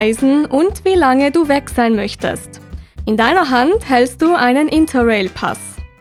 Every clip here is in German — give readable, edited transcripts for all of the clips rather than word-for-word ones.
reisen und wie lange du weg sein möchtest. In deiner Hand hältst du einen Interrail-Pass.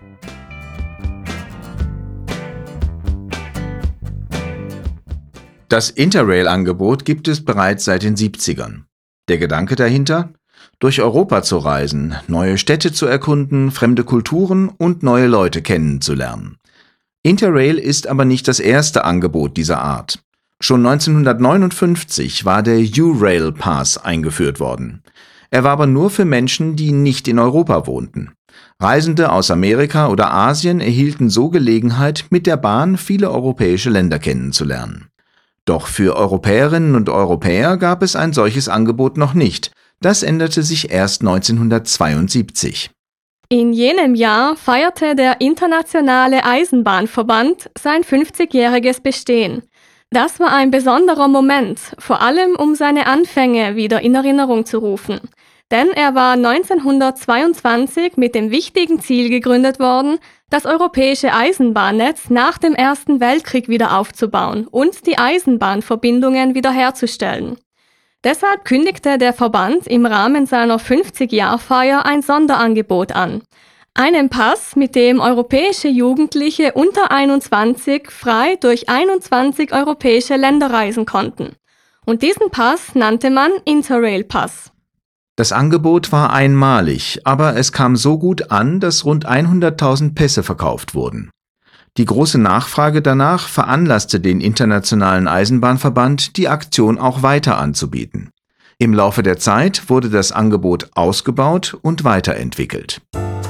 Das Interrail-Angebot gibt es bereits seit den 70ern. Der Gedanke dahinter? Durch Europa zu reisen, neue Städte zu erkunden, fremde Kulturen und neue Leute kennenzulernen. Interrail ist aber nicht das erste Angebot dieser Art. Schon 1959 war der U-Rail Pass eingeführt worden. Er war aber nur für Menschen, die nicht in Europa wohnten. Reisende aus Amerika oder Asien erhielten so Gelegenheit, mit der Bahn viele europäische Länder kennenzulernen. Doch für Europäerinnen und Europäer gab es ein solches Angebot noch nicht. Das änderte sich erst 1972. In jenem Jahr feierte der Internationale Eisenbahnverband sein 50-jähriges Bestehen. Das war ein besonderer Moment, vor allem um seine Anfänge wieder in Erinnerung zu rufen. Denn er war 1922 mit dem wichtigen Ziel gegründet worden, das europäische Eisenbahnnetz nach dem Ersten Weltkrieg wieder aufzubauen und die Eisenbahnverbindungen wiederherzustellen. Deshalb kündigte der Verband im Rahmen seiner 50-Jahr-Feier ein Sonderangebot an. Einen Pass, mit dem europäische Jugendliche unter 21 frei durch 21 europäische Länder reisen konnten. Und diesen Pass nannte man Interrail-Pass. Das Angebot war einmalig, aber es kam so gut an, dass rund 100.000 Pässe verkauft wurden. Die große Nachfrage danach veranlasste den Internationalen Eisenbahnverband, die Aktion auch weiter anzubieten. Im Laufe der Zeit wurde das Angebot ausgebaut und weiterentwickelt.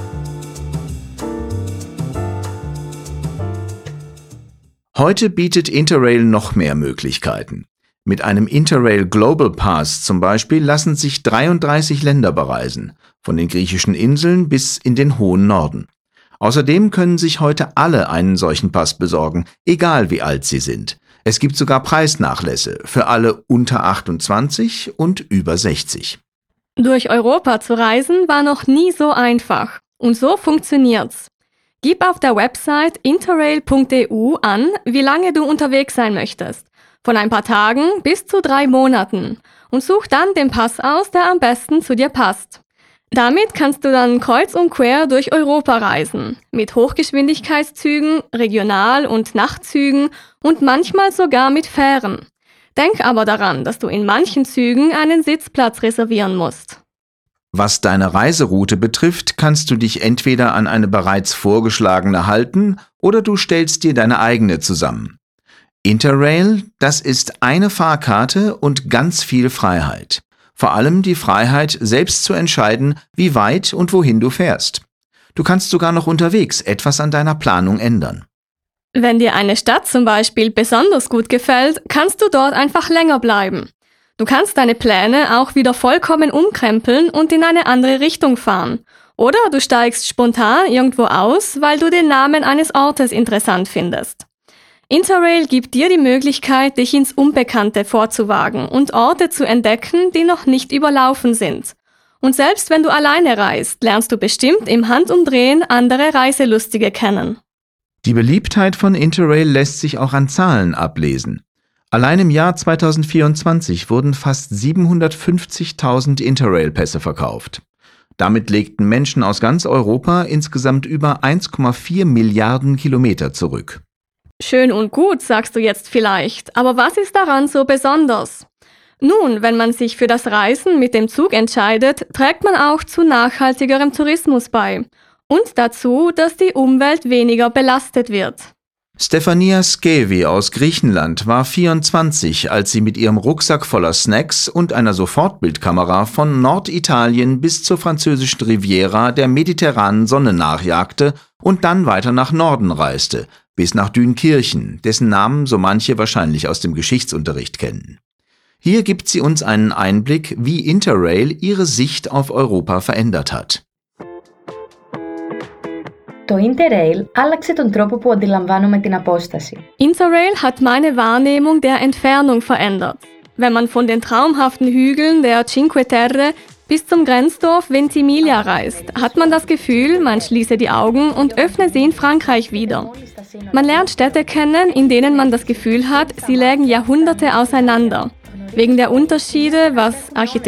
Heute bietet Interrail noch mehr Möglichkeiten. Mit einem Interrail Global Pass zum Beispiel lassen sich 33 Länder bereisen, von den griechischen Inseln bis in den hohen Norden. Außerdem können sich heute alle einen solchen Pass besorgen, egal wie alt sie sind. Es gibt sogar Preisnachlässe für alle unter 28 und über 60. Durch Europa zu reisen war noch nie so einfach. Und so funktioniert's. Gib auf der Website interrail.eu an, wie lange du unterwegs sein möchtest. Von ein paar Tagen bis zu 3 Monaten. Und such dann den Pass aus, der am besten zu dir passt. Damit kannst du dann kreuz und quer durch Europa reisen. Mit Hochgeschwindigkeitszügen, Regional- und Nachtzügen und manchmal sogar mit Fähren. Denk aber daran, dass du in manchen Zügen einen Sitzplatz reservieren musst. Was deine Reiseroute betrifft, kannst du dich entweder an eine bereits vorgeschlagene halten oder du stellst dir deine eigene zusammen. Interrail, das ist eine Fahrkarte und ganz viel Freiheit. Vor allem die Freiheit, selbst zu entscheiden, wie weit und wohin du fährst. Du kannst sogar noch unterwegs etwas an deiner Planung ändern. Wenn dir eine Stadt zum Beispiel besonders gut gefällt, kannst du dort einfach länger bleiben. Du kannst deine Pläne auch wieder vollkommen umkrempeln und in eine andere Richtung fahren. Oder du steigst spontan irgendwo aus, weil du den Namen eines Ortes interessant findest. Interrail gibt dir die Möglichkeit, dich ins Unbekannte vorzuwagen und Orte zu entdecken, die noch nicht überlaufen sind. Und selbst wenn du alleine reist, lernst du bestimmt im Handumdrehen andere Reiselustige kennen. Die Beliebtheit von Interrail lässt sich auch an Zahlen ablesen. Allein im Jahr 2024 wurden fast 750.000 Interrail-Pässe verkauft. Damit legten Menschen aus ganz Europa insgesamt über 1,4 Milliarden Kilometer zurück. Schön und gut, sagst du jetzt vielleicht, aber was ist daran so besonders? Nun, wenn man sich für das Reisen mit dem Zug entscheidet, trägt man auch zu nachhaltigerem Tourismus bei und dazu, dass die Umwelt weniger belastet wird. Stefania Skevi aus Griechenland war 24, als sie mit ihrem Rucksack voller Snacks und einer Sofortbildkamera von Norditalien bis zur französischen Riviera der mediterranen Sonne nachjagte und dann weiter nach Norden reiste, bis nach Dünkirchen, dessen Namen so manche wahrscheinlich aus dem Geschichtsunterricht kennen. Hier gibt sie uns einen Einblick, wie Interrail ihre Sicht auf Europa verändert hat. Το Interrail άλλαξε τον τρόπο που αντιλαμβάνομαι την απόσταση. Interrail hat meine Wahrnehmung der Entfernung verändert. Wenn man von den traumhaften Hügeln der Cinque Terre bis zum Grenzdorf Ventimiglia reist, hat man das Gefühl, man schließe die Augen und öffne sie in Frankreich wieder. Man lernt Städte kennen, in denen man das Gefühl hat, sie lägen Jahrhunderte auseinander. wegen der Unterschiede, was